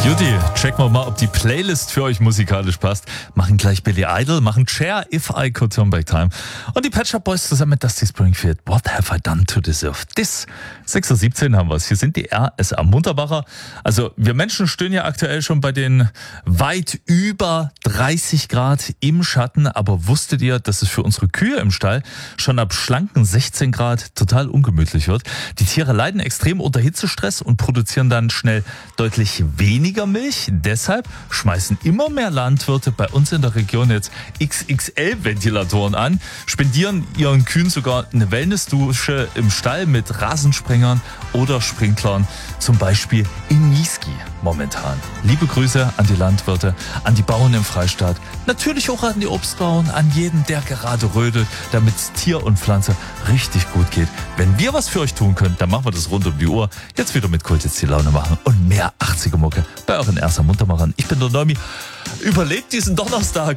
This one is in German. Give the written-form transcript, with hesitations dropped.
Judy, checken wir mal, ob die Playlist für euch musikalisch passt. Machen gleich Billy Idol, machen Cher, If I Could Turn Back Time. Und die Pet Shop Boys zusammen mit Dusty Springfield, What Have I Done to Deserve This? 6:17 haben wir es. Hier sind die RSA Munterbacher. Also wir Menschen stehen ja aktuell schon bei den weit über 30 Grad im Schatten. Aber wusstet ihr, dass es für unsere Kühe im Stall schon ab schlanken 16 Grad total ungemütlich wird? Die Tiere leiden extrem unter Hitzestress und produzieren dann schnell deutlich weniger Milch. Deshalb schmeißen immer mehr Landwirte bei uns in der Region jetzt XXL-Ventilatoren an, spendieren ihren Kühen sogar eine Wellnessdusche im Stall mit Rasensprengern oder Sprinklern, zum Beispiel in Niesky momentan. Liebe Grüße an die Landwirte, an die Bauern im Freistaat, natürlich auch an die Obstbauern, an jeden, der gerade rödelt, damit es Tier und Pflanze richtig gut geht. Wenn wir was für euch tun können, dann machen wir das rund um die Uhr. Jetzt wieder mit Kult jetzt die Laune machen und mehr 80er Mucke bei euren RSA Muntermachern. Ich bin der Nomi. Überlebt diesen Donnerstag.